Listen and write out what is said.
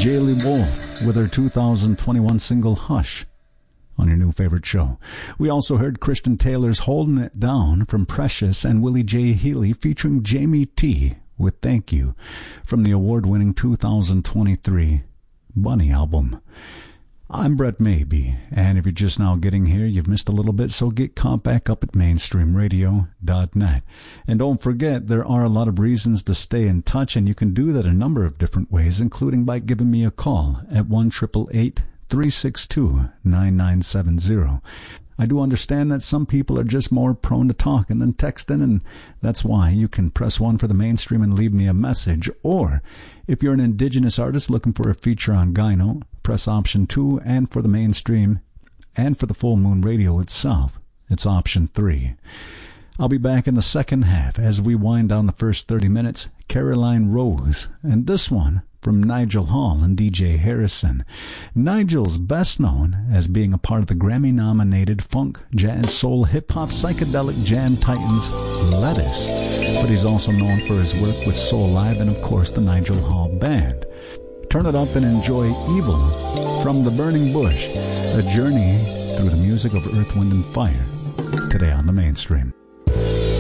Jaylee Wolf with her 2021 single Hush on your new favorite show. We also heard Christian Taylor's Holding It Down from Precious and Willie J. Healy featuring Jamie T with Thank You from the award-winning 2023 Bunny album. I'm Brett Maybe, and if you're just now getting here, you've missed a little bit, so get caught back up at mainstreamradio.net. And don't forget, there are a lot of reasons to stay in touch, and you can do that a number of different ways, including by giving me a call at 1-888-362-9970. I do understand that some people are just more prone to talking than texting, and that's why you can press 1 for the mainstream and leave me a message. Or, if you're an indigenous artist looking for a feature on Gyno, press option 2, and for the mainstream and for the Full Moon Radio itself, it's option 3. I'll be back in the second half as we wind down the first 30 minutes. Caroline Rose, and this one from Nigel Hall and DJ Harrison. Nigel's best known as being a part of the Grammy-nominated funk, jazz, soul, hip-hop, psychedelic jam titans Lettuce, but he's also known for his work with Soul Live and, of course, the Nigel Hall Band. Turn it up and enjoy Evil from The Burning Bush, a journey through the music of Earth, Wind, and Fire, today on the mainstream.